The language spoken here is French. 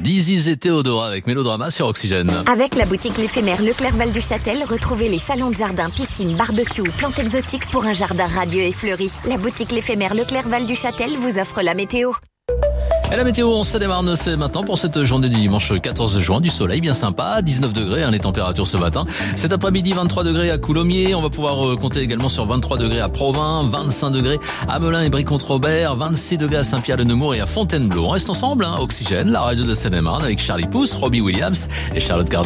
Diziz et Théodora avec Mélodrama sur Oxygène. Avec la boutique l'éphémère Leclerc Val du Châtel, retrouvez les salons de jardin, piscine, barbecue ou plantes exotiques pour un jardin radieux et fleuri. La boutique l'éphémère Leclerc Val du Châtel vous offre la météo. Et la météo, on Seine-et-Marne, c'est maintenant pour cette journée du dimanche 14 juin, du soleil bien sympa, 19 degrés, les températures ce matin. Cet après-midi, 23 degrés à Coulommiers, on va pouvoir compter également sur 23 degrés à Provins, 25 degrés à Melun et Brie-Comte-Robert, 26 degrés à Saint-Pierre-le-Nemours et à Fontainebleau. On reste ensemble, Oxygène, la radio de Seine-et-Marne avec Charlie Pouce, Robbie Williams et Charlotte Cardin.